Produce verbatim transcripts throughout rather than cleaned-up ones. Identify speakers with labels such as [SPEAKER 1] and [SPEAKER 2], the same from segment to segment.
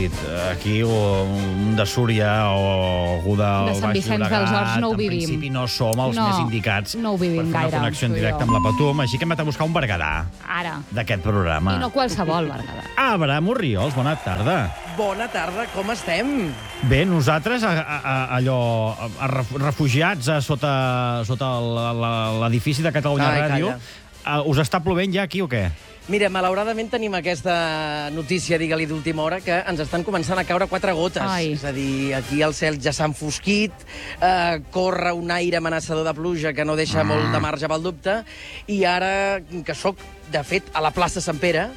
[SPEAKER 1] dit, aquí un de Súria o algú del
[SPEAKER 2] De Sant
[SPEAKER 1] Baix
[SPEAKER 2] Vicenç dels Horts no ho vivim.
[SPEAKER 1] En principi no som els
[SPEAKER 2] No,
[SPEAKER 1] més indicats
[SPEAKER 2] no ho vivim
[SPEAKER 1] per fer
[SPEAKER 2] gaire,
[SPEAKER 1] una connexió en
[SPEAKER 2] tu i
[SPEAKER 1] directe
[SPEAKER 2] jo.
[SPEAKER 1] amb la Patum, així que hem anat a buscar un berguedà
[SPEAKER 2] Ara.
[SPEAKER 1] d'aquest programa.
[SPEAKER 2] I no qualsevol, Berguedà.
[SPEAKER 1] Abraham Orriols, bona tarda.
[SPEAKER 3] Bona tarda, com estem?
[SPEAKER 1] Bé, nosaltres, a, a, a, allò, a, a refugiats a sota, sota l'edifici de Catalunya
[SPEAKER 3] Ai,
[SPEAKER 1] Ràdio, a, us està plovent ja aquí o què?
[SPEAKER 3] Mira, malauradament tenim aquesta notícia, digue-li, d'última hora, que ens estan començant a caure quatre gotes.
[SPEAKER 2] Ai.
[SPEAKER 3] És a dir, aquí el cel ja s'ha enfosquit, eh, corre un aire amenaçador de pluja que no deixa
[SPEAKER 1] Ah.
[SPEAKER 3] molt de marge pel dubte, i ara que sóc, de fet, a la plaça Sant Pere,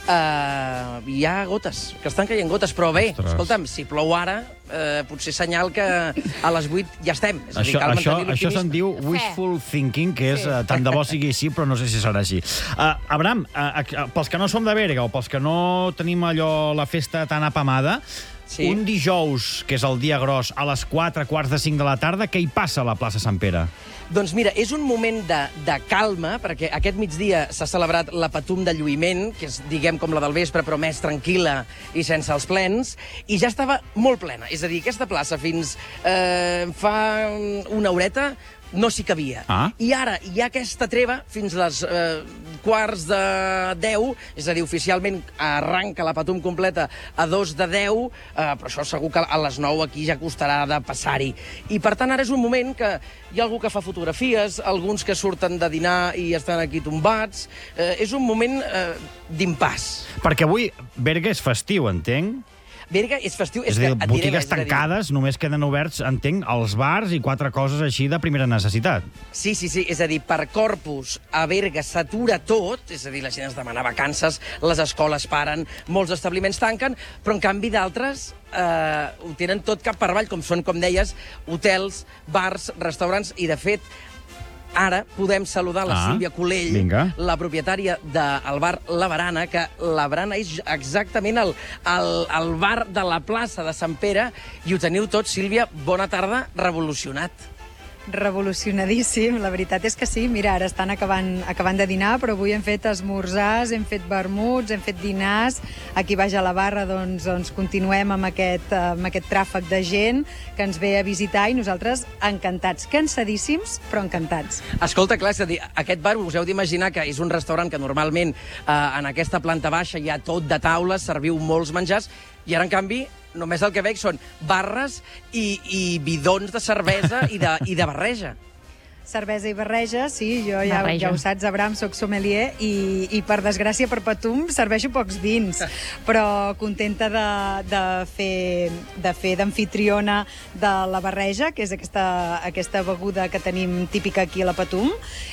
[SPEAKER 3] Uh, hi ha gotes, que estan caient gotes, però bé,
[SPEAKER 1] Ostres.
[SPEAKER 3] escolta'm, si plou ara, uh, potser senyal que a les vuit ja estem. És a dir,
[SPEAKER 1] Això,
[SPEAKER 3] cal
[SPEAKER 1] això,
[SPEAKER 3] mantenir
[SPEAKER 1] això se'n
[SPEAKER 3] l'optimisme.
[SPEAKER 1] diu wishful thinking, que és
[SPEAKER 2] Sí.
[SPEAKER 1] uh, tant de bo sigui així, però no sé si serà així. Uh, Abraham, uh, uh, pels que no som de Berga o pels que no tenim allò la festa tan apamada,
[SPEAKER 3] Sí.
[SPEAKER 1] un dijous, que és el dia gros, a les quatre, quarts de cinc de la tarda, què hi passa a la plaça Sant Pere?
[SPEAKER 3] Doncs mira, és un moment de, de calma, perquè aquest migdia s'ha celebrat la Patum de Lluïment, que és, diguem, com la del vespre, però més tranquil·la i sense els plens, i ja estava molt plena. És a dir, aquesta plaça fins eh, fa una horeta no s'hi cabia.
[SPEAKER 1] Ah.
[SPEAKER 3] I ara hi ha aquesta treva fins les eh, quarts de deu, és a dir, oficialment arranca la Patum completa a dos de deu, eh, però això segur que a les nou aquí ja costarà de passar-hi. I per tant ara és un moment que hi ha algú que fa fotografies, alguns que surten de dinar i estan aquí tombats, eh, és un moment eh, d'impàs.
[SPEAKER 1] Perquè avui Berga és festiu, entenc?
[SPEAKER 3] Berga és festiu...
[SPEAKER 1] És a
[SPEAKER 3] que
[SPEAKER 1] dir,
[SPEAKER 3] et diré
[SPEAKER 1] botigues
[SPEAKER 3] més, és a dir,
[SPEAKER 1] tancades, només queden oberts, entenc, els bars i quatre coses així de primera necessitat.
[SPEAKER 3] Sí, sí, sí, és a dir, per Corpus a Berga s'atura tot, és a dir, la gent es demana vacances, les escoles paren, molts establiments tanquen, però en canvi d'altres eh, ho tenen tot cap per avall, com són, com deies, hotels, bars, restaurants, i de fet ara podem saludar la
[SPEAKER 1] Ah,
[SPEAKER 3] Sílvia Colell,
[SPEAKER 1] vinga.
[SPEAKER 3] la propietària del bar La Barana, que La Barana és exactament el, el, el bar de la plaça de Sant Pere, i ho teniu tot, Sílvia, bona tarda, revolucionat.
[SPEAKER 4] Revolucionadíssim, la veritat és que sí. Mira, ara estan acabant, acabant de dinar, però avui hem fet esmorzars, hem fet vermuts, hem fet dinars. Aquí baix a la barra doncs, doncs continuem amb aquest, amb aquest tràfic de gent que ens ve a visitar i nosaltres encantats, cansadíssims, però encantats.
[SPEAKER 3] Escolta, clar, és a dir, aquest bar us heu d'imaginar que és un restaurant que normalment eh, en aquesta planta baixa hi ha tot de taules, serviu molts menjars, i ara, en canvi, només el que veig són barres i, i bidons de cervesa i de, i de barreja.
[SPEAKER 4] Cervesa i barreja, sí, jo ja,
[SPEAKER 2] Barreja.
[SPEAKER 4] ja ho saps, Abraham, soc sommelier i, i per desgràcia per Patum serveixo pocs vins, però contenta de, de fer de fer d'amfitriona de la barreja, que és aquesta, aquesta beguda que tenim típica aquí a la Patum,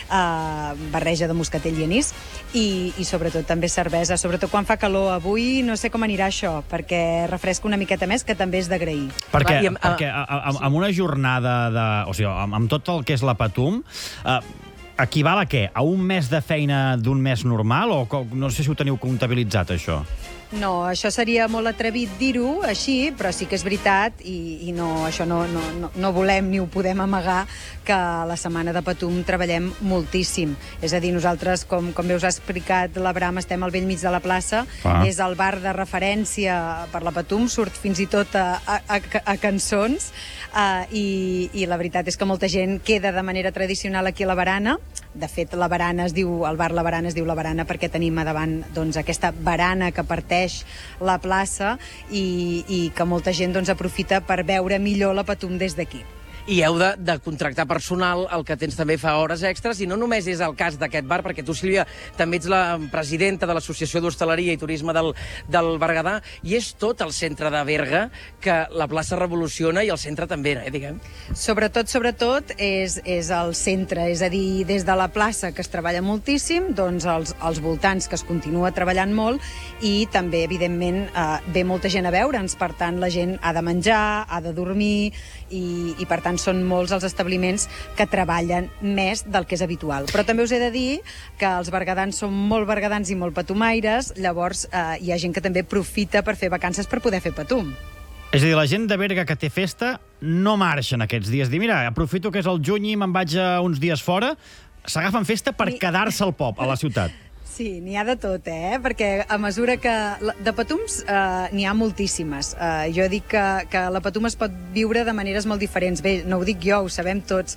[SPEAKER 4] eh, barreja de moscatell i anís, i, i sobretot també cervesa, sobretot quan fa calor. Avui no sé com anirà això, perquè refresca una miqueta més, que també és d'agrair.
[SPEAKER 1] Perquè,
[SPEAKER 3] Va, i amb-
[SPEAKER 1] perquè a, a, amb una jornada de... O sigui, amb, amb tot el que és la Patum, uh, equival a què? A un mes de feina d'un mes normal? O co- no sé si ho teniu comptabilitzat, això?
[SPEAKER 4] No, això seria molt atrevit dir-ho així, però sí que és veritat i, i no, això no, no, no, no volem ni ho podem amagar, que a la setmana de Patum treballem moltíssim. És a dir, nosaltres, com, com bé us ha explicat l'Abraham, estem al vell mig de la plaça,
[SPEAKER 1] Ah.
[SPEAKER 4] és el bar de referència per la Patum, surt fins i tot a, a, a, a cançons, uh, i, i la veritat és que molta gent queda de manera tradicional aquí a la Barana. De fet, la Barana es diu, el bar La Barana es diu La Barana perquè tenim a davant doncs, aquesta barana que parteix la plaça i, i que molta gent doncs, aprofita per veure millor la Patum des d'aquí.
[SPEAKER 3] I heu de, de contractar personal, el que tens també fa hores extres, i no només és el cas d'aquest bar, perquè tu, Sílvia, també ets la presidenta de l'Associació d'Hostaleria i Turisme del, del Berguedà, i és tot el centre de Berga que la plaça revoluciona, i el centre també, eh, diguem.
[SPEAKER 4] Sobretot, sobretot, és, és el centre, és a dir, des de la plaça, que es treballa moltíssim, doncs els, els voltants, que es continua treballant molt, i també, evidentment, eh, ve molta gent a veure'ns, per tant, la gent ha de menjar, ha de dormir, i, i per tant, són molts els establiments que treballen més del que és habitual. Però també us he de dir que els berguedans són molt berguedans i molt patumaires, llavors eh, hi ha gent que també aprofita per fer vacances per poder fer Patum.
[SPEAKER 1] És a dir, la gent de Berga que té festa no marxa en aquests dies. Dir, mira, aprofito que és el juny i me'n vaig a uns dies fora. S'agafen festa per
[SPEAKER 4] Mi-
[SPEAKER 1] quedar-se al pop, a la ciutat.
[SPEAKER 4] Sí, n'hi ha de tot, eh? Perquè a mesura que... De patums eh, n'hi ha moltíssimes. Eh, jo dic que, que la patum es pot viure de maneres molt diferents. Bé, no ho dic jo, ho sabem tots.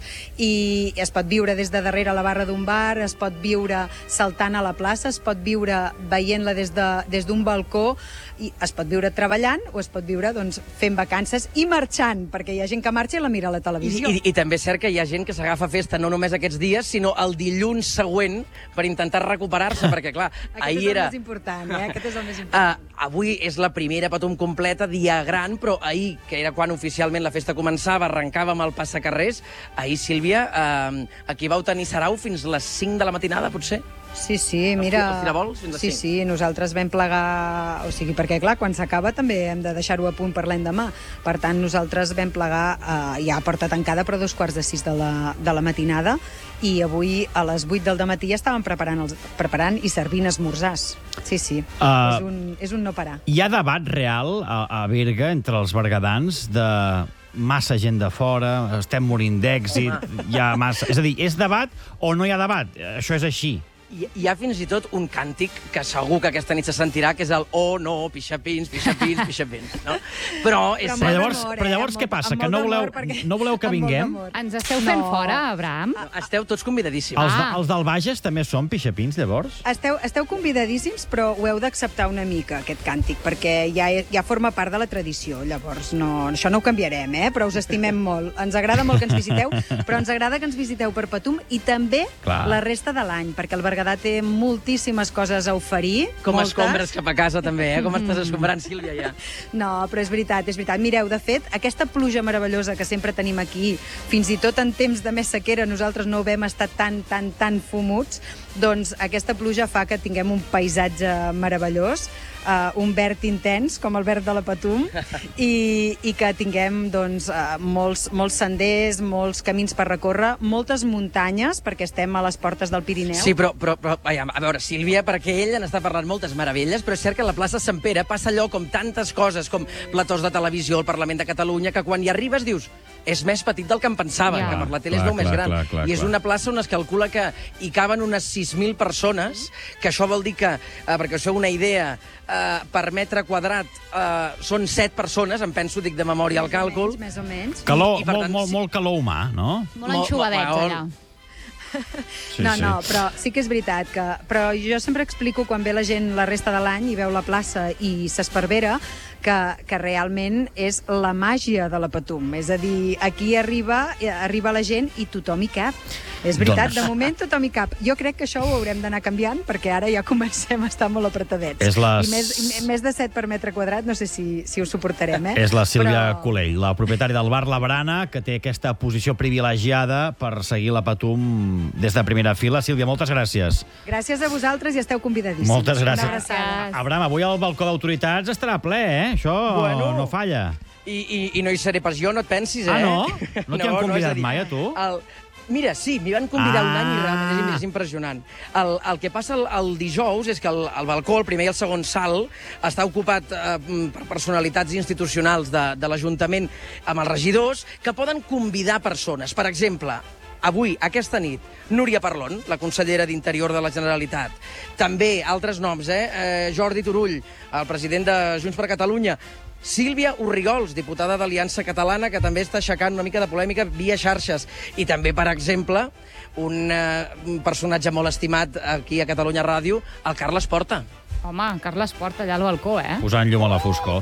[SPEAKER 4] I es pot viure des de darrere la barra d'un bar, es pot viure saltant a la plaça, es pot viure veient-la des de, des d'un balcó, i es pot viure treballant o es pot viure doncs, fent vacances i marxant, perquè hi ha gent que marxa i la mira a la televisió.
[SPEAKER 3] I, i, I també és cert que hi ha gent que s'agafa festa no només aquests dies, sinó el dilluns següent per intentar recuperar-se, perquè, clar,
[SPEAKER 4] Aquest
[SPEAKER 3] ahir
[SPEAKER 4] és el
[SPEAKER 3] era...
[SPEAKER 4] més important, eh? Aquest és el més important.
[SPEAKER 3] Uh, avui és la primera patum completa, dia gran, però ahir, que era quan oficialment la festa començava, arrencàvem el passacarrers, ahir, Sílvia, uh, aquí vau tenir sarau fins les cinc de la matinada, potser?
[SPEAKER 4] Sí, sí, mira...
[SPEAKER 3] Els tirabols fins a
[SPEAKER 4] Sí,
[SPEAKER 3] cinc.
[SPEAKER 4] sí, nosaltres vam plegar... O sigui, perquè, clar, quan s'acaba també hem de deixar-ho a punt per l'endemà. Per tant, nosaltres vam plegar eh, ja a porta tancada, però a dos quarts de sis de la, de la matinada, i avui a les vuit del dematí ja estàvem preparant, els, preparant i servint esmorzars. Sí, sí,
[SPEAKER 1] Uh,
[SPEAKER 4] és, un, és un no parar.
[SPEAKER 1] Hi ha debat real a, a Berga entre els bergadans de massa gent de fora, estem morint d'èxit, hi ha massa... És a dir, és debat o no hi ha debat? Això és així.
[SPEAKER 3] Hi, hi ha fins i tot un càntic que segur que aquesta nit se sentirà, que és el oh, no, pixapins, pixapins, pixapins, no? Però és...
[SPEAKER 4] Però
[SPEAKER 1] Però
[SPEAKER 4] molt
[SPEAKER 1] llavors,
[SPEAKER 4] d'amor,
[SPEAKER 1] però
[SPEAKER 4] eh?
[SPEAKER 1] llavors
[SPEAKER 4] Amb
[SPEAKER 1] què
[SPEAKER 4] molt-
[SPEAKER 1] passa?
[SPEAKER 4] amb
[SPEAKER 1] Que
[SPEAKER 4] molt
[SPEAKER 1] no voleu,
[SPEAKER 4] d'amor, perquè-
[SPEAKER 1] no voleu que
[SPEAKER 4] amb molt
[SPEAKER 1] vinguem?
[SPEAKER 4] d'amor.
[SPEAKER 2] Ens esteu fent
[SPEAKER 4] No.
[SPEAKER 2] fora, Abraham?
[SPEAKER 3] Esteu tots convidadíssims.
[SPEAKER 1] Els, de,
[SPEAKER 2] Ah.
[SPEAKER 1] els del Bages també són pixapins, llavors?
[SPEAKER 4] Esteu, esteu convidadíssims, però ho heu d'acceptar una mica, aquest càntic, perquè ja, ja forma part de la tradició. Llavors, no, això no ho canviarem, eh? Però us estimem molt. Ens agrada molt que ens visiteu, però ens agrada que ens visiteu per Patum i també
[SPEAKER 1] Clar.
[SPEAKER 4] la resta de l'any, perquè el Berguedà té moltíssimes coses a oferir.
[SPEAKER 3] Com
[SPEAKER 4] moltes.
[SPEAKER 3] escombres cap a casa, també, eh? Com estàs escombrant, Sílvia, ja.
[SPEAKER 4] No, però és veritat, és veritat. Mireu, de fet, aquesta pluja meravellosa que sempre tenim aquí, fins i tot en temps de més sequera, nosaltres no vam estar tan, tan, tan fumuts, doncs aquesta pluja fa que tinguem un paisatge meravellós, uh, un verd intens, com el verd de la Patum, i, i que tinguem doncs, uh, molts, molts senders, molts camins per recórrer, moltes muntanyes, perquè estem a les portes del Pirineu.
[SPEAKER 3] Sí, però, però, però vaja, a veure, Sílvia, perquè ell n'està parlant moltes meravelles, però és cert que a la plaça Sant Pere passa allò com tantes coses, com platós de televisió, el Parlament de Catalunya, que quan hi arribes dius és més petit del que em pensava,
[SPEAKER 2] Ja.
[SPEAKER 3] que per la tele es
[SPEAKER 1] Clar,
[SPEAKER 3] veu més
[SPEAKER 1] clar,
[SPEAKER 3] gran.
[SPEAKER 1] clar, clar,
[SPEAKER 3] I és
[SPEAKER 1] clar.
[SPEAKER 3] una plaça on es calcula que hi caben unes sis mil persones, que això vol dir que, eh, perquè us feu una idea, eh, per metre quadrat eh, són set persones, em penso, dic de memòria el càlcul.
[SPEAKER 4] Més o menys.
[SPEAKER 1] Calor,
[SPEAKER 3] I, i per
[SPEAKER 1] molt,
[SPEAKER 3] tant,
[SPEAKER 1] molt,
[SPEAKER 3] sí.
[SPEAKER 1] molt calor humà, no?
[SPEAKER 2] Molt enxugadets,
[SPEAKER 3] Molt-
[SPEAKER 2] allà.
[SPEAKER 1] Sí,
[SPEAKER 4] no,
[SPEAKER 1] sí.
[SPEAKER 4] no, però sí que és veritat que... Però jo sempre explico quan ve la gent la resta de l'any i veu la plaça i s'esparvera que, que realment és la màgia de la Patum. És a dir, aquí arriba, arriba la gent i tothom hi cap. És veritat,
[SPEAKER 1] Doncs-
[SPEAKER 4] de moment tothom hi cap. Jo crec que això ho haurem d'anar canviant perquè ara ja comencem a estar molt apretadets.
[SPEAKER 1] És les-
[SPEAKER 4] I més, i més de set per metre quadrat, no sé si, si ho suportarem, eh?
[SPEAKER 1] És la Sílvia
[SPEAKER 4] Però-
[SPEAKER 1] Colell, la propietària del bar La Barana, que té aquesta posició privilegiada per seguir la Patum des de primera fila. Sílvia, moltes gràcies.
[SPEAKER 4] Gràcies a vosaltres i esteu convidadíssims.
[SPEAKER 1] Moltes
[SPEAKER 4] Una
[SPEAKER 1] gràcies.
[SPEAKER 4] abraçada.
[SPEAKER 1] Abraham, avui el balcó d'autoritats estarà ple, eh? Això
[SPEAKER 3] Bueno.
[SPEAKER 1] no falla.
[SPEAKER 3] I, i, I no hi seré pas jo, no et pensis, eh?
[SPEAKER 1] Ah, no? No t'hi han
[SPEAKER 3] és
[SPEAKER 1] convidat
[SPEAKER 3] a dir,
[SPEAKER 1] mai, a tu?
[SPEAKER 3] El... Mira, sí, m'hi van convidar
[SPEAKER 1] Ah.
[SPEAKER 3] un any i realment és, és impressionant. El, el que passa el, el dijous és que el, el balcó, el primer i el segon salt, està ocupat eh, per personalitats institucionals de, de l'Ajuntament amb els regidors que poden convidar persones. Per exemple, avui, aquesta nit, Núria Parlon, la consellera d'Interior de la Generalitat. També altres noms, eh? eh Jordi Turull, el president de Junts per Catalunya. Sílvia Orriols, diputada d'Aliança Catalana, que també està aixecant una mica de polèmica via xarxes. I també, per exemple, un, eh, un personatge molt estimat aquí a Catalunya Ràdio, el Carles Porta.
[SPEAKER 2] Home, Carles Porta allà al balcó, eh?
[SPEAKER 1] Posant llum a la foscor.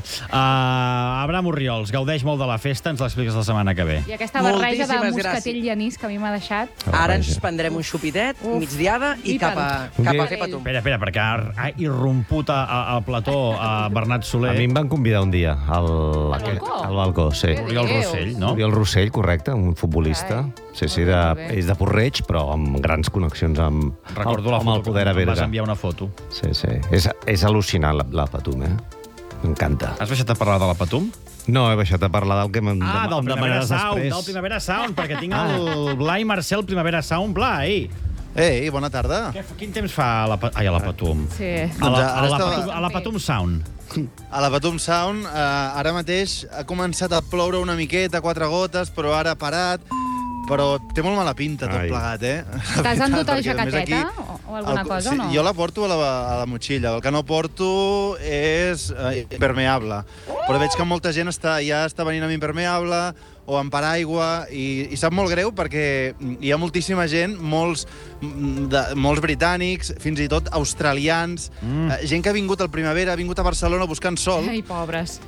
[SPEAKER 1] Uh, Abraham Orriols, gaudeix molt de la festa, ens l'expliques la setmana que ve.
[SPEAKER 2] I aquesta barreja de
[SPEAKER 3] Moltíssimes
[SPEAKER 2] moscatell i anís que a mi m'ha deixat...
[SPEAKER 3] Ara ens prendrem un xupitet,
[SPEAKER 2] Uf,
[SPEAKER 3] migdiada, i,
[SPEAKER 2] i
[SPEAKER 3] cap a,
[SPEAKER 2] tant.
[SPEAKER 3] cap a
[SPEAKER 5] Un
[SPEAKER 3] fer patum.
[SPEAKER 1] Espera, espera, perquè ha, ha irromput a- a- al plató a Bernat Soler.
[SPEAKER 5] A mi em van convidar un dia al,
[SPEAKER 2] Al balcó?
[SPEAKER 5] al balcó, sí.
[SPEAKER 2] Què
[SPEAKER 1] Oriol
[SPEAKER 2] dius?
[SPEAKER 1] Rossell, no?
[SPEAKER 5] Oriol Rossell, correcte, un futbolista.
[SPEAKER 2] Carai.
[SPEAKER 5] Sí, sí,
[SPEAKER 2] Molt
[SPEAKER 5] de,
[SPEAKER 2] bé.
[SPEAKER 5] és de Porreig, però amb grans connexions amb,
[SPEAKER 1] Recordo la
[SPEAKER 5] amb
[SPEAKER 1] foto
[SPEAKER 5] el poder a
[SPEAKER 1] que em vas
[SPEAKER 5] Berga.
[SPEAKER 1] enviar una foto.
[SPEAKER 5] Sí, sí. És, és al·lucinant la, la Patum, eh? M'encanta.
[SPEAKER 1] Has baixat a parlar de la Patum?
[SPEAKER 5] No, he baixat a parlar del que me'n
[SPEAKER 1] Ah, del
[SPEAKER 5] em
[SPEAKER 1] Primavera
[SPEAKER 5] demanaràs
[SPEAKER 1] Sound,
[SPEAKER 5] després.
[SPEAKER 1] del Primavera Sound, perquè tinc el Blai Marcel Primavera Sound. Blai,
[SPEAKER 6] Ei, bona tarda.
[SPEAKER 1] què, quin temps fa a la, Pa- ai, a la Patum?
[SPEAKER 2] Sí.
[SPEAKER 1] A la,
[SPEAKER 6] Doncs
[SPEAKER 1] a,
[SPEAKER 6] ara
[SPEAKER 1] la
[SPEAKER 6] estava-
[SPEAKER 1] Patum, a la Patum Sound.
[SPEAKER 6] A la Patum Sound, eh, ara mateix ha començat a ploure una miqueta, quatre gotes, però ara ha parat. Però té molt mala pinta tot
[SPEAKER 5] Ai.
[SPEAKER 6] plegat, eh? La
[SPEAKER 2] T'has
[SPEAKER 6] veritat,
[SPEAKER 2] endut el
[SPEAKER 6] perquè, a més,
[SPEAKER 2] jaqueteta?
[SPEAKER 6] aquí-
[SPEAKER 2] O, o alguna
[SPEAKER 6] El-
[SPEAKER 2] cosa,
[SPEAKER 6] sí,
[SPEAKER 2] o no?
[SPEAKER 6] Jo la porto a la, a la motxilla. El que no porto és eh, impermeable. Però veig que molta gent està, ja està venint amb impermeable o amb paraigua, i, i sap molt greu perquè hi ha moltíssima gent, molts, de, molts britànics, fins i tot australians, mm. eh, gent que ha vingut al primavera, ha vingut a Barcelona buscant sol,
[SPEAKER 2] Ai, pobres.